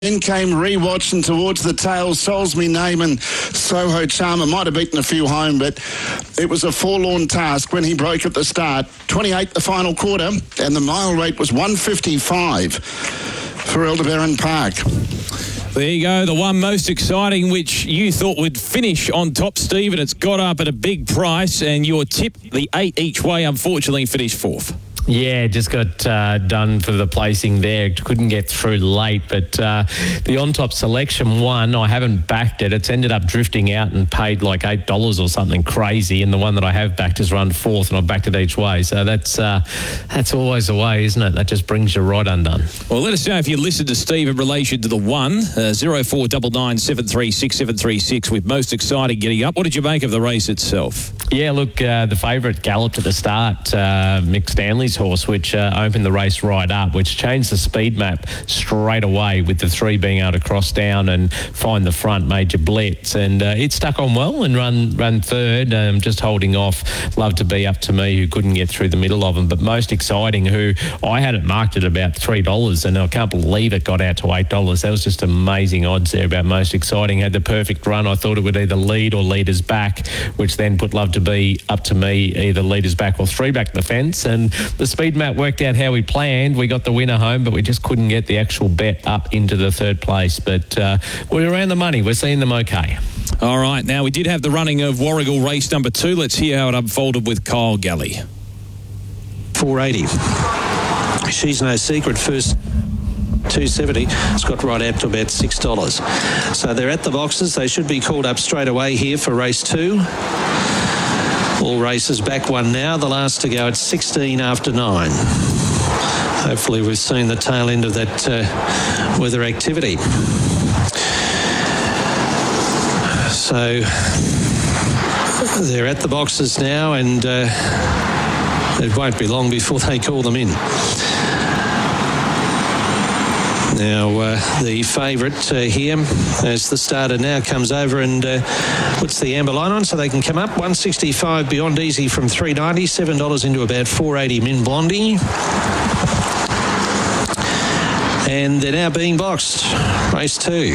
Then came Rewatch, and towards the tail, Soul's Me Name and Soho Charmer might have beaten a few home, but it was a forlorn task when he broke at the start. 28 the final quarter, and the mile rate was 1:55 for Aldebaran Park. There you go, the one most exciting, which you thought would finish on top, Steve, and it's got up at a big price, and your tip, the 8 each way, unfortunately finished fourth. Yeah, just got done for the placing there. Couldn't get through late, but the on-top selection won. I haven't backed it. It's ended up drifting out and paid like $8 or something crazy, and the one that I have backed has run fourth, and I've backed it each way. So that's always the way, isn't it? That just brings you right undone. Well, let us know if you listened to Steve in relation to the one, 0499 736 736, with most exciting getting up. What did you make of the race itself? Yeah, look, the favourite galloped at the start, Mick Stanley's horse, which opened the race right up, which changed the speed map straight away, with the three being able to cross down and find the front Major Blitz, and it stuck on well and run third, just holding off Love to Be Up to Me, who couldn't get through the middle of them. But Most Exciting, who I had it marked at about $3, and I can't believe it got out to $8. That was just amazing odds there about Most Exciting. Had the perfect run. I thought it would either lead or leaders back, which then put Love to Be Up to Me either leaders back or three back the fence, and the speed map worked out how we planned. We got the winner home, but we just couldn't get the actual bet up into the third place. But we're around the money. We're seeing them okay. All right. Now, we did have the running of Warragul race number 2. Let's hear how it unfolded with Kyle Galley. 480. She's No Secret first. 270. It's got right out to about $6. So they're at the boxes. They should be called up straight away here for race 2. All races back one now. The last to go at 16 after 9. Hopefully we've seen the tail end of that weather activity. So they're at the boxes now, and it won't be long before they call them in. Now, the favourite here, as the starter now comes over and puts the amber line on so they can come up. 165 Beyond Easy from $3.90, $7 into about $4.80 Min Blondie. And they're now being boxed. Race 2.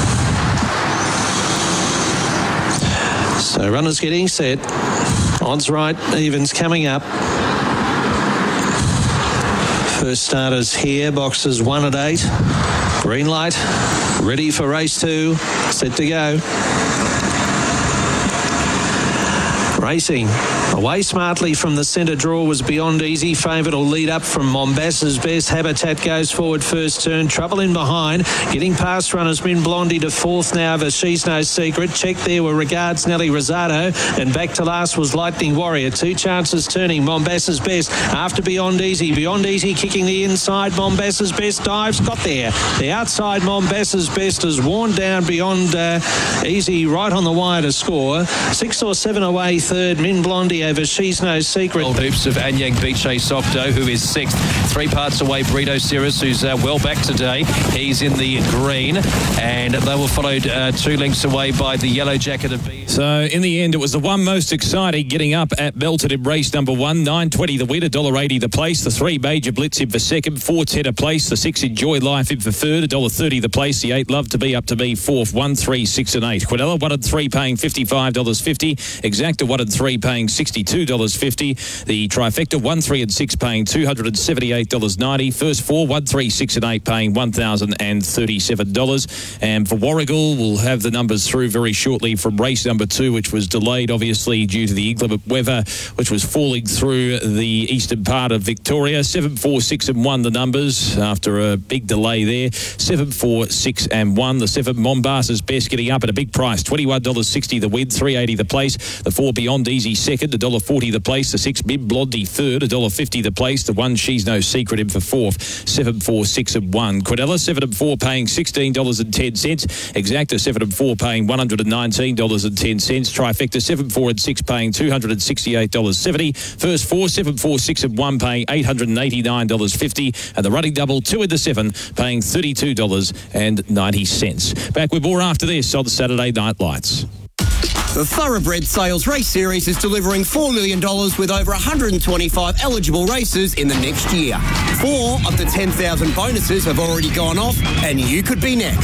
So runners getting set. Odds right, evens coming up. First starters here, boxes 1 at 8. Green light, ready for race 2, set to go. Racing away smartly from the centre draw was Beyond Easy. Favourite will lead up from Mombassa's Best. Habitat goes forward first turn. Trouble in behind. Getting past runners Min Blondie to fourth now. But She's No Secret. Check there were Regards Nelly Rosado. And back to last was Lightning Warrior. 2 chances turning. Mombassa's Best after Beyond Easy. Beyond Easy kicking the inside. Mombassa's Best dives. Got there. The outside Mombassa's Best is worn down Beyond Easy right on the wire to score. 6 or 7 away third. Min Blondie over She's No Secret. Old hoops of Anyang Beche Sokdo, who is 6th. 3 parts away, Brito Cirrus, who's well back today. He's in the green, and they were followed 2 lengths away by the Yellow Jacket of B. So, in the end, it was the one most exciting getting up at Belted in race number 1. $9.20 the win, $1.80 the place. The 3 Major Blitz in for second, $4.10 a place. The 6 Enjoy Life in for third, $1.30 the place. The 8 Love to Be Up to Me fourth, 1, 3, 6 and 8. Quinella 1 and 3 paying $55.50. Exacta 1 and 3 paying $62.50. The trifecta 1, 3 and 6 paying $278.90. First 4, 1, 3, 6 and 8 paying $1,037. And for Warragul, we'll have the numbers through very shortly from race number 2, which was delayed obviously due to the inclement weather, which was falling through the eastern part of Victoria. 7, 4, 6 and 1 the numbers after a big delay there. 7, 4, 6 and 1. The 7 Mombassa's Best getting up at a big price. $21.60 the win, $3.80 the place. The 4 Beyond Easy second, $1.40 the place. The 6 Min Blondie third, $1.50 the place. The 1 She's No Secret in for fourth, 7, 4, 6 and 1. Quinella 7 and 4 paying $16.10. Exacta 7 and 4 paying $119.10. Trifecta 7, 4 and 6 paying $268.70. First 4, 7, 4, 6 and 1 paying $889.50. And the running double 2 in the 7 paying $32.90. Back with more after this on the Saturday Night Lights. The Thoroughbred Sales Race Series is delivering $4 million with over 125 eligible races in the next year. 4 of the 10,000 bonuses have already gone off, and you could be next.